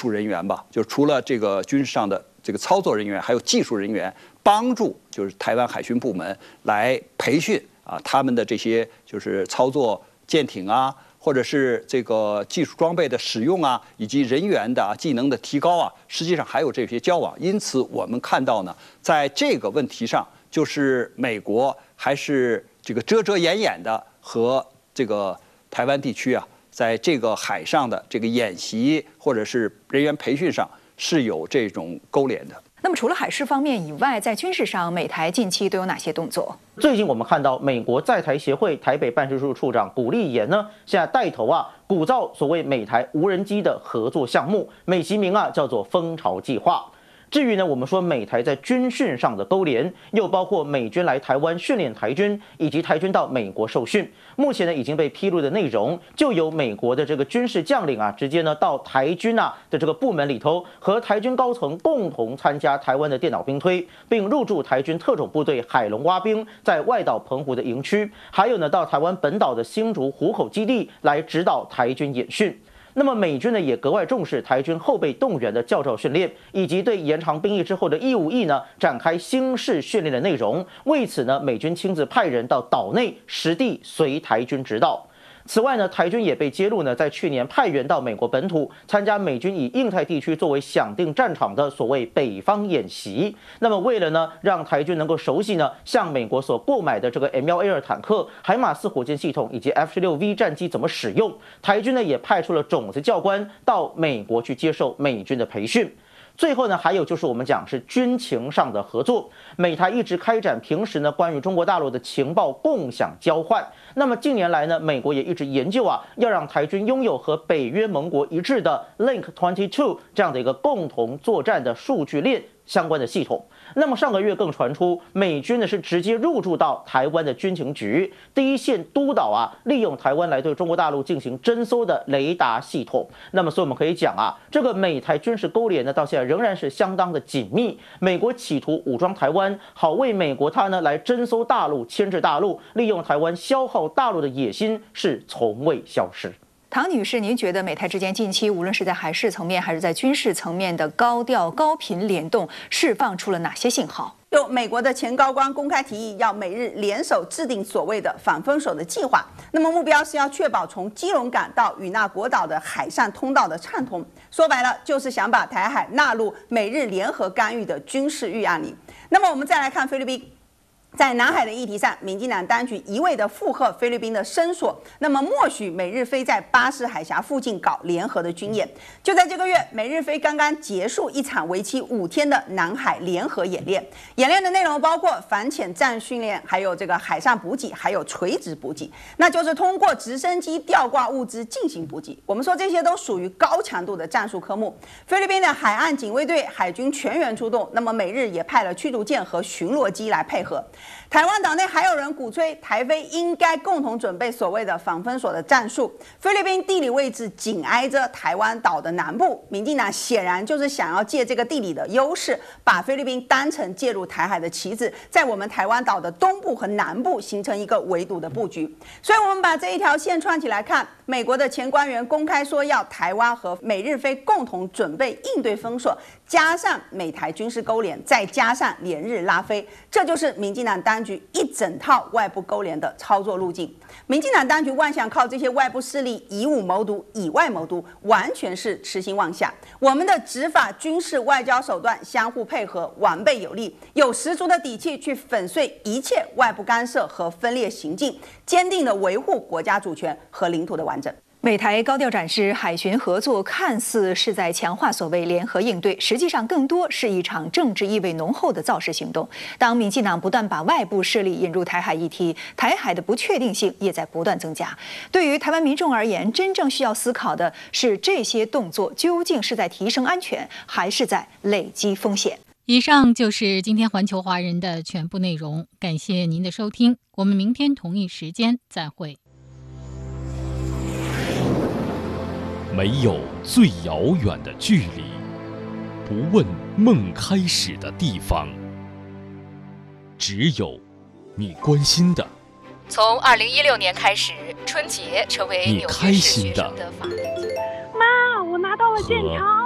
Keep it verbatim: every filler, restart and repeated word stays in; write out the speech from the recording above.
术人员吧，就是除了这个军事上的这个操作人员，还有技术人员帮助，就是台湾海军部门来培训啊他们的这些就是操作舰艇啊，或者是这个技术装备的使用啊，以及人员的、啊、技能的提高啊，实际上还有这些交往。因此，我们看到呢，在这个问题上，就是美国还是这个遮遮掩掩的和这个台湾地区啊，在这个海上的这个演习或者是人员培训上是有这种勾连的。 那么除了海事方面以外，在军事上，美台近期都有哪些动作？ 最近我们看到美国在台协会台北办事处处长古立言呢，现在带头啊鼓噪所谓美台无人机的合作项目，美其名啊叫做蜂巢计划。至于呢，我们说美台在军训上的勾连，又包括美军来台湾训练台军，以及台军到美国受训。目前呢已经被披露的内容，就由美国的这个军事将领啊，直接呢到台军啊的这个部门里头，和台军高层共同参加台湾的电脑兵推，并入驻台军特种部队海龙蛙兵在外岛澎湖的营区，还有呢到台湾本岛的新竹湖口基地来指导台军演训。那么美军呢也格外重视台军后备动员的教召训练，以及对延长兵役之后的义务役呢展开新式训练的内容。为此呢，美军亲自派人到岛内实地随台军指导。此外呢，台军也被揭露呢，在去年派员到美国本土参加美军以印太地区作为响定战场的所谓北方演习。那么为了呢，让台军能够熟悉呢，向美国所购买的这个 M 一 A 二坦克、海马斯火箭系统以及 F 十六 V 战机怎么使用，台军呢也派出了种子教官到美国去接受美军的培训。最后呢，还有就是我们讲是军情上的合作，美台一直开展平时呢关于中国大陆的情报共享交换。那么近年来呢，美国也一直研究啊，要让台军拥有和北约盟国一致的 Link 二十二这样的一个共同作战的数据链相关的系统。那么上个月更传出，美军呢是直接入驻到台湾的军情局，第一线督导啊，利用台湾来对中国大陆进行侦搜的雷达系统。那么所以我们可以讲啊，这个美台军事勾连呢，到现在仍然是相当的紧密。美国企图武装台湾，好为美国他呢来侦搜大陆、牵制大陆，利用台湾消耗大陆的野心是从未消失。 唐女士，您觉得美台之间近期无论是在海事层面还是在军事层面的高调高频联动，释放出了哪些信号？ 有美国的前高官公开提议，要美日联手制定所谓的反封锁的计划。那么目标是要确保从基隆港到与那国岛的海上通道的畅通。说白了，就是想把台海纳入美日联合干预的军事预案里。那么我们再来看菲律宾。在南海的议题上，民进党当局一味的附和菲律宾的申索，那么默许美日菲在巴士海峡附近搞联合的军演。就在这个月，美日菲刚刚结束一场为期五天的南海联合演练。演练的内容包括反潜战训练，还有这个海上补给，还有垂直补给，那就是通过直升机吊挂物资进行补给。我们说这些都属于高强度的战术科目。菲律宾的海岸警卫队、海军全员出动，那么美日也派了驱逐舰和巡逻机来配合。台湾岛内还有人鼓吹台菲应该共同准备所谓的反封锁的战术。菲律宾地理位置紧挨着台湾岛的南部，民进党显然就是想要借这个地理的优势，把菲律宾当成介入台海的棋子，在我们台湾岛的东部和南部形成一个围堵的布局。所以，我们把这一条线串起来看，美国的前官员公开说要台湾和美日菲共同准备应对封锁，加上美台军事勾连，再加上连日拉菲，这就是民进党当局一整套外部勾连的操作路径。民进党当局妄想靠这些外部势力以武谋独、以外谋独，完全是痴心妄想。我们的执法、军事、外交手段相互配合，完备有力，有十足的底气去粉碎一切外部干涉和分裂行径，坚定地维护国家主权和领土的完整。 美台高调展示海巡合作，看似是在强化所谓联合应对，实际上更多是一场政治意味浓厚的造势行动。当民进党不断把外部势力引入台海议题，台海的不确定性也在不断增加。对于台湾民众而言，真正需要思考的是这些动作究竟是在提升安全，还是在累积风险。 以上就是今天环球华人的全部内容，感谢您的收听，我们明天同一时间再会。 没有最遥远的距离，不问梦开始的地方，只有你关心的。 从二零一六年开始，春节成为纽约市学生的法定假日。 妈，我拿到了健康。